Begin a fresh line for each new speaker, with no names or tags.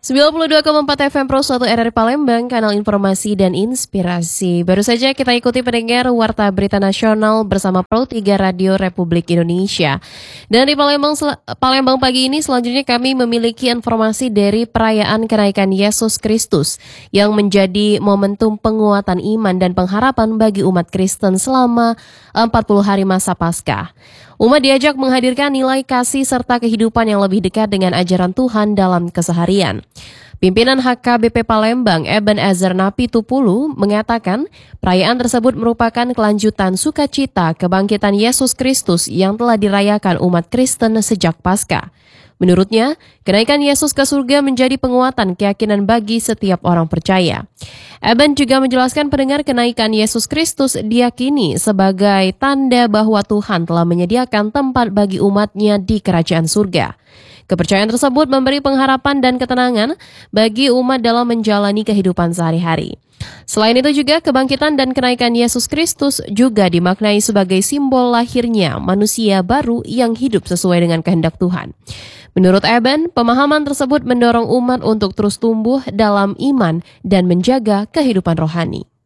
92,4 FM Pro 1 RRI Palembang, kanal informasi dan inspirasi. Baru saja kita ikuti pendengar Warta Berita Nasional bersama Pro 3 Radio Republik Indonesia. Dan di Palembang pagi ini selanjutnya kami memiliki informasi dari perayaan kenaikan Yesus Kristus yang menjadi momentum penguatan iman dan pengharapan bagi umat Kristen selama 40 hari masa Paskah. Umat diajak menghadirkan nilai kasih serta kehidupan yang lebih dekat dengan ajaran Tuhan dalam keseharian. Pimpinan HKBP Palembang Ebenezer Napitupulu mengatakan perayaan tersebut merupakan kelanjutan sukacita kebangkitan Yesus Kristus yang telah dirayakan umat Kristen sejak Paskah. Menurutnya, kenaikan Yesus ke surga menjadi penguatan keyakinan bagi setiap orang percaya. Eben juga menjelaskan pendengar kenaikan Yesus Kristus diyakini sebagai tanda bahwa Tuhan telah menyediakan tempat bagi umatnya di kerajaan surga. Kepercayaan tersebut memberi pengharapan dan ketenangan bagi umat dalam menjalani kehidupan sehari-hari. Selain itu juga kebangkitan dan kenaikan Yesus Kristus juga dimaknai sebagai simbol lahirnya manusia baru yang hidup sesuai dengan kehendak Tuhan. Menurut Eben, pemahaman tersebut mendorong umat untuk terus tumbuh dalam iman dan menjaga kehidupan rohani.